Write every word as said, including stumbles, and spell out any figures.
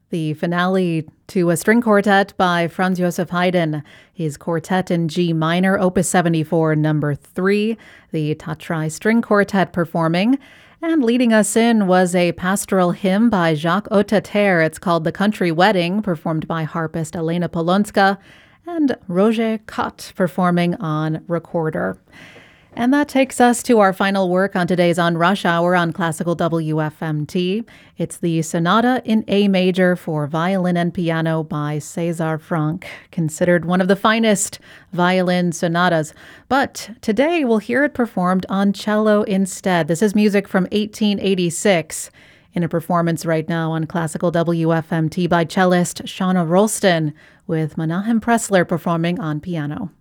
The finale to a string quartet by Franz Joseph Haydn, his Quartet in G minor, Opus seventy-four, number three, the Tatrai String Quartet performing. And leading us in was a pastoral hymn by Jacques Hautetaire. It's called The Country Wedding, performed by harpist Elena Polonska, and Roger Cott performing on recorder. And that takes us to our final work on today's On Rush Hour on Classical W F M T. It's the Sonata in A Major for Violin and Piano by César Franck, considered one of the finest violin sonatas. But today we'll hear it performed on cello instead. This is music from eighteen eighty-six, in a performance right now on Classical W F M T by cellist Shauna Rolston, with Menahem Pressler performing on piano.